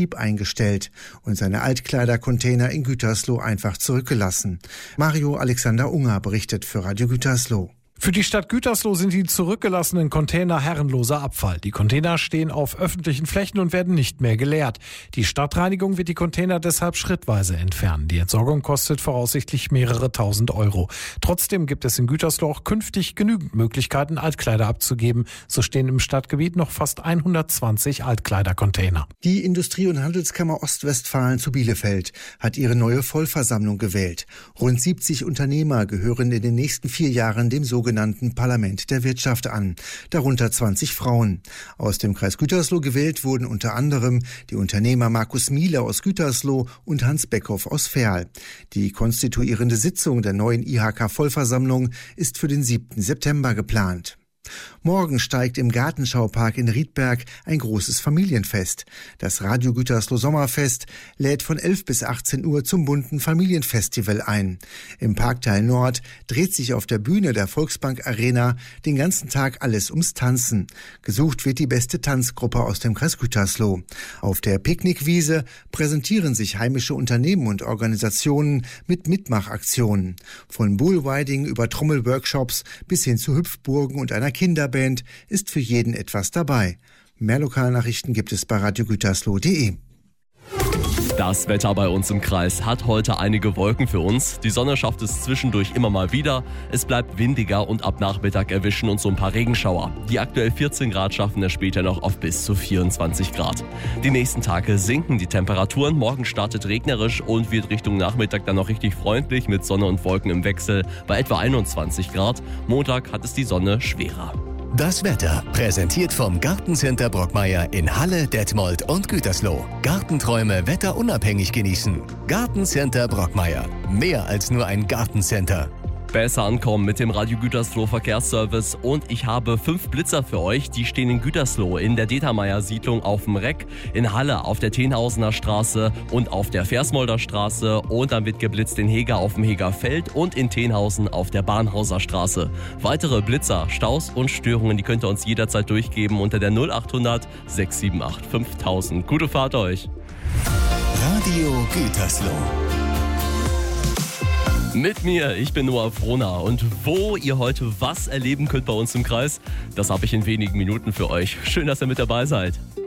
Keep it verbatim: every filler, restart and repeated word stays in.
Betrieb eingestellt und seine Altkleidercontainer in Gütersloh einfach zurückgelassen. Mario Alexander Unger berichtet für Radio Gütersloh. Für die Stadt Gütersloh sind die zurückgelassenen Container herrenloser Abfall. Die Container stehen auf öffentlichen Flächen und werden nicht mehr geleert. Die Stadtreinigung wird die Container deshalb schrittweise entfernen. Die Entsorgung kostet voraussichtlich mehrere tausend Euro. Trotzdem gibt es in Gütersloh auch künftig genügend Möglichkeiten, Altkleider abzugeben. So stehen im Stadtgebiet noch fast hundertzwanzig Altkleidercontainer. Die Industrie- und Handelskammer Ostwestfalen zu Bielefeld hat ihre neue Vollversammlung gewählt. Rund siebzig Unternehmer gehören in den nächsten vier Jahren dem sogenannten Parlament der Wirtschaft an, darunter zwanzig Frauen. Aus dem Kreis Gütersloh gewählt wurden unter anderem die Unternehmer Markus Miele aus Gütersloh und Hans Beckhoff aus Verl. Die konstituierende Sitzung der neuen I H K-Vollversammlung ist für den siebten September geplant. Morgen steigt im Gartenschaupark in Riedberg ein großes Familienfest. Das Radio Gütersloh Sommerfest lädt von elf bis achtzehn Uhr zum bunten Familienfestival ein. Im Parkteil Nord dreht sich auf der Bühne der Volksbank Arena den ganzen Tag alles ums Tanzen. Gesucht wird die beste Tanzgruppe aus dem Kreis Gütersloh. Auf der Picknickwiese präsentieren sich heimische Unternehmen und Organisationen mit Mitmachaktionen. Von Bullriding über Trommelworkshops bis hin zu Hüpfburgen und einer Kinderband ist für jeden etwas dabei. Mehr Lokalnachrichten gibt es bei radio gütersloh punkt de. Das Wetter bei uns im Kreis hat heute einige Wolken für uns. Die Sonne schafft es zwischendurch immer mal wieder. Es bleibt windiger und ab Nachmittag erwischen uns so ein paar Regenschauer. Die aktuell vierzehn Grad schaffen es später noch auf bis zu vierundzwanzig Grad. Die nächsten Tage sinken die Temperaturen. Morgen startet regnerisch und wird Richtung Nachmittag dann noch richtig freundlich mit Sonne und Wolken im Wechsel bei etwa einundzwanzig Grad. Montag hat es die Sonne schwerer. Das Wetter präsentiert vom Gartencenter Brockmeier in Halle, Detmold und Gütersloh. Gartenträume wetterunabhängig genießen. Gartencenter Brockmeier. Mehr als nur ein Gartencenter. Besser ankommen mit dem Radio Gütersloh Verkehrsservice und ich habe fünf Blitzer für euch. Die stehen in Gütersloh in der Determeier-Siedlung auf dem Reck, in Halle auf der Tenhausener Straße und auf der Versmolder Straße und dann wird geblitzt in Heger auf dem Hegerfeld und in Tenhausen auf der Bahnhauser Straße. Weitere Blitzer, Staus und Störungen, die könnt ihr uns jederzeit durchgeben unter der null achthundert sechs sieben acht fünftausend. Gute Fahrt euch! Radio Gütersloh. Mit mir, ich bin Noah Frohna und wo ihr heute was erleben könnt bei uns im Kreis, das habe ich in wenigen Minuten für euch. Schön, dass ihr mit dabei seid.